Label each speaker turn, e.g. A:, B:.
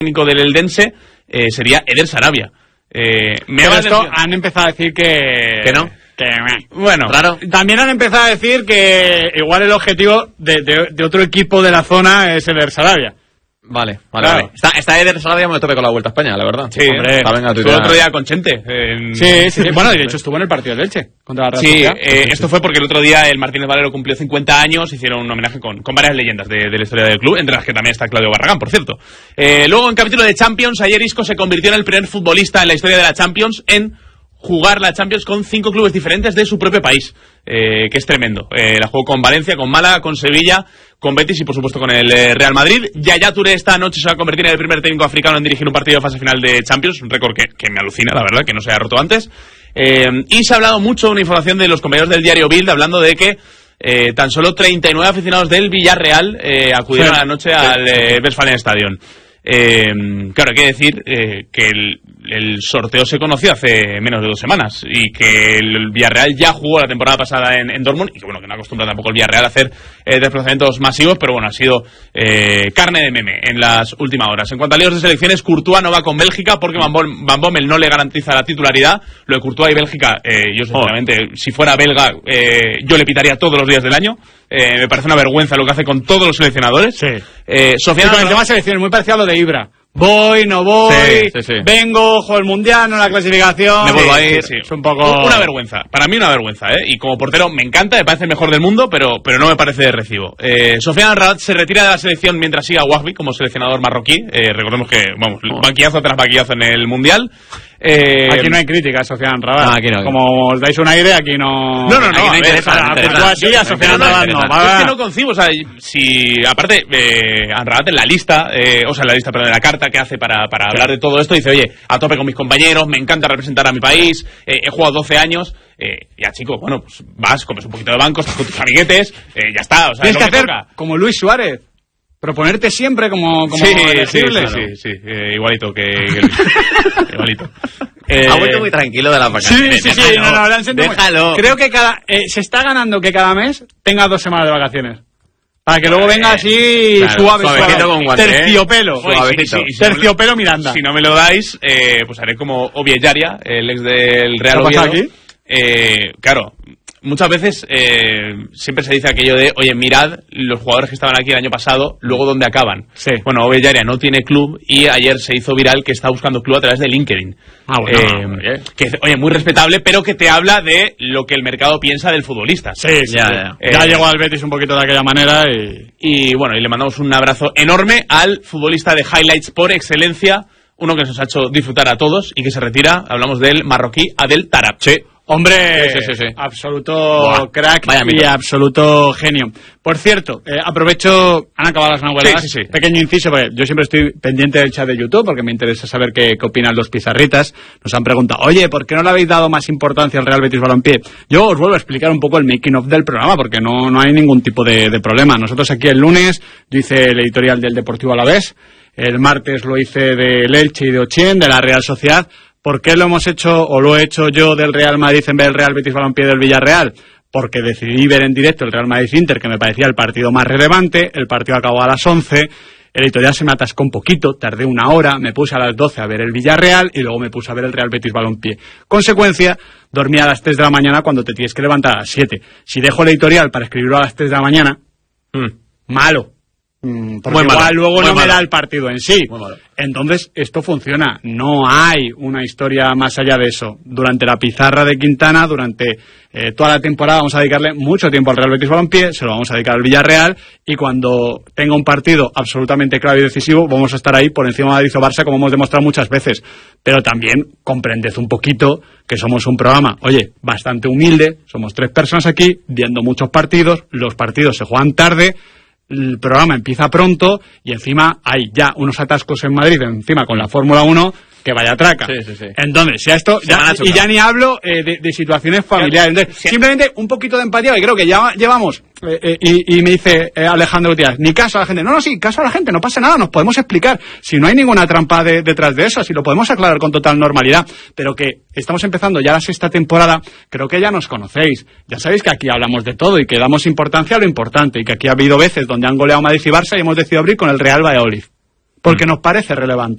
A: técnico del Eldense sería Eder Sarabia.
B: Pero esto han empezado a decir que
A: no.
B: Bueno,
A: claro.
B: También han empezado a decir que igual el objetivo de otro equipo de la zona es Eder Sarabia.
C: Vale.
B: Claro.
C: Está Eder Sarabia muy a tope con la Vuelta a España, la verdad.
A: Sí, hombre. Fue otro día con Chente.
B: Sí. Bueno, de hecho estuvo en el partido del Elche contra la Real Sociedad.
A: Esto fue porque el otro día el Martínez Valero cumplió 50 años, hicieron un homenaje con varias leyendas de la historia del club, entre las que también está Claudio Barragán, por cierto. Luego, en capítulo de Champions, ayer Isco se convirtió en el primer futbolista en la historia de la Champions en jugar la Champions con 5 clubes diferentes de su propio país, que es tremendo. La jugó con Valencia, con Málaga, con Sevilla, con Betis y por supuesto con el Real Madrid. Yaya Touré esta noche se va a convertir en el primer técnico africano en dirigir un partido de fase final de Champions, un récord que me alucina, la verdad, que no se haya roto antes. Y se ha hablado mucho, una información de los compañeros del diario Bild, hablando de que tan solo 39 aficionados del Villarreal acudieron anoche al Westfalenstadion. Claro, hay que decir que el sorteo se conoció hace menos de 2 semanas y que el Villarreal ya jugó la temporada pasada en Dortmund y que bueno, que no acostumbra tampoco el Villarreal a hacer desplazamientos masivos, pero bueno, ha sido carne de meme en las últimas horas. En cuanto a líos de selecciones, Courtois no va con Bélgica porque Van Bommel no le garantiza la titularidad. Lo de Courtois y Bélgica, yo sinceramente, si fuera belga, yo le pitaría todos los días del año. Me parece una vergüenza lo que hace con todos los seleccionadores.
B: Sí.
A: Sofía,
B: con el tema de selecciones, muy parecido a lo de Ibra. Voy, no voy,
C: sí.
B: vengo, juego el Mundial, no la clasificación.
A: Me vuelvo a ir.
B: Sí. Es un poco...
A: Una vergüenza, para mí una vergüenza, Y como portero me encanta, me parece el mejor del mundo, pero no me parece de recibo. Sofiane Amrabat se retira de la selección mientras siga Wahbi como seleccionador marroquí. Recordemos que, vaquillazo tras vaquillazo en el Mundial.
B: Aquí no hay crítica a Sofiane Amrabat.
C: No, aquí no.
B: Como os dais un aire, aquí no...
A: No,
C: aquí no interesa.
B: A Sofiane Amrabat no.
A: Es que no concibo, o sea, si aparte Amrabat en la lista, en la carta que hace para hablar de todo esto, dice, oye, a tope con mis compañeros, me encanta representar a mi país, he jugado 12 años, ya chico, bueno, pues vas, comes un poquito de banco, estás con tus amiguetes, ya está, o sea,
B: tienes
A: es lo
B: que hacer
A: toca.
B: como Luis Suárez, proponerte siempre como elegible.
A: Sí, igualito que igualito.
C: Ha vuelto muy tranquilo de la vacaciones.
B: Sí,
C: Déjalo.
B: Creo que se está ganando que cada mes tenga 2 semanas de vacaciones. Para que luego venga así suave.
C: Con guante,
B: terciopelo. Terciopelo Miranda.
A: Si no me lo dais, pues haré como Oviellaria, el ex del Real Oviedo.
B: ¿Qué pasa aquí?
A: Claro, muchas veces siempre se dice aquello de, oye, mirad los jugadores que estaban aquí el año pasado, luego dónde acaban.
B: Sí.
A: Bueno, Oviellaria no tiene club y ayer se hizo viral que está buscando club a través de LinkedIn. Que, oye, muy respetable, pero que te habla de lo que el mercado piensa del futbolista.
B: Sí. Ya llegó al Betis un poquito de aquella manera
A: y bueno, y le mandamos un abrazo enorme al futbolista de highlights por excelencia, uno que nos ha hecho disfrutar a todos y que se retira. Hablamos del marroquí Adel Tarab.
B: Hombre,
C: sí.
B: Absoluto crack y absoluto genio. Por cierto, aprovecho, han acabado las novelas,
A: sí.
B: Pequeño inciso, porque yo siempre estoy pendiente del chat de YouTube, porque me interesa saber qué opinan los pizarritas. Nos han preguntado, oye, ¿por qué no le habéis dado más importancia al Real Betis Balompié? Yo os vuelvo a explicar un poco el making of del programa, porque no hay ningún tipo de problema. Nosotros aquí el lunes, yo hice el editorial del Deportivo Alavés, el martes lo hice del Elche y de Ochien, de la Real Sociedad. ¿Por qué lo hemos hecho, o lo he hecho yo del Real Madrid en vez del Real Betis Balompié del Villarreal? Porque decidí ver en directo el Real Madrid-Inter, que me parecía el partido más relevante. El partido acabó a las 11. El editorial se me atascó un poquito, tardé 1 hora, me puse a las 12 a ver el Villarreal y luego me puse a ver el Real Betis Balompié. Consecuencia, dormí a las 3 de la mañana cuando te tienes que levantar a las 7. Si dejo el editorial para escribirlo a las 3 de la mañana, malo. Porque igual luego no me da el partido en sí. Entonces esto funciona, no hay una historia más allá de eso. Durante la pizarra de Quintana, durante toda la temporada vamos a dedicarle mucho tiempo al Real Betis Balompié, se lo vamos a dedicar al Villarreal y cuando tenga un partido absolutamente clave y decisivo vamos a estar ahí por encima de Madrid o Barça, como hemos demostrado muchas veces. Pero también comprended un poquito que somos un programa, oye, bastante humilde, somos 3 personas aquí viendo muchos partidos, los partidos se juegan tarde, el programa empieza pronto y encima hay ya unos atascos en Madrid, encima con la Fórmula 1, que vaya traca.
C: Sí.
B: Entonces, ya esto, ya ni hablo de situaciones familiares. Entonces, simplemente un poquito de empatía, que creo que ya llevamos, y me dice Alejandro Gutiérrez, ni caso a la gente. No, sí, caso a la gente, no pasa nada, nos podemos explicar. Si no hay ninguna trampa detrás de eso, si lo podemos aclarar con total normalidad, pero que estamos empezando ya la 6ª temporada, creo que ya nos conocéis. Ya sabéis que aquí hablamos de todo y que damos importancia a lo importante, y que aquí ha habido veces donde han goleado Madrid y Barça y hemos decidido abrir con el Real Valladolid, porque nos parece relevante.